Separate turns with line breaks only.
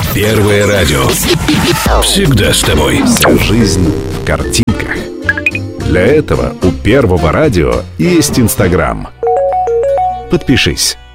Первое радио. Всегда с тобой.
Вся жизнь в картинках. Для этого у Первого радио есть Инстаграм. Подпишись.